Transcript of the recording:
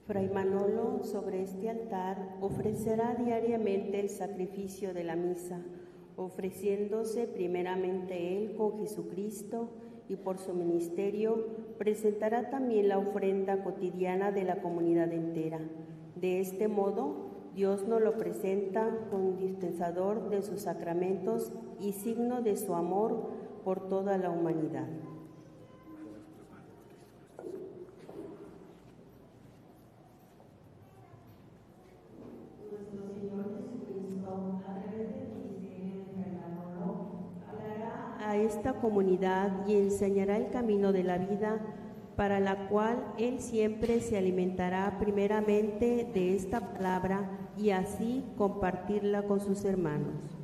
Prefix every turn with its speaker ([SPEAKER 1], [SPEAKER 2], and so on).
[SPEAKER 1] Fray Manolo sobre este altar ofrecerá diariamente el sacrificio de la misa, ofreciéndose primeramente él con Jesucristo, y por su ministerio presentará también la ofrenda cotidiana de la comunidad entera. De este modo, Dios nos lo presenta como dispensador de sus sacramentos y signo de su amor por toda la humanidad. Nuestro Señor Jesucristo, a través del ministerio de Fray Manolo, hablará a esta comunidad y enseñará el camino de la vida, para la cual Él siempre se alimentará primeramente de esta palabra y así compartirla con sus hermanos.